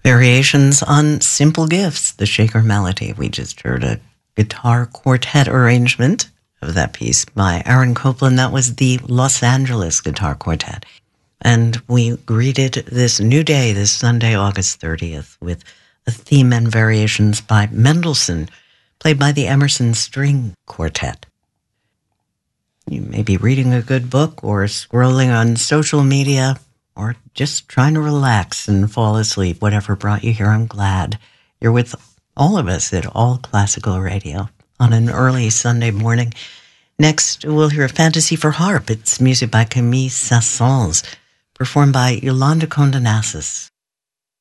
Variations on Simple Gifts, the Shaker Melody. We just heard a guitar quartet arrangement of that piece by Aaron Copland. That was the Los Angeles Guitar Quartet. And we greeted this new day, this Sunday, August 30th, with a theme and variations by Mendelssohn, played by the Emerson String Quartet. You may be reading a good book or scrolling on social media or just trying to relax and fall asleep. Whatever brought you here, I'm glad you're with all of us at All Classical Radio on an early Sunday morning. Next, we'll hear a Fantasy for Harp. It's music by Camille Saint-Saëns, performed by Yolanda Condonassis.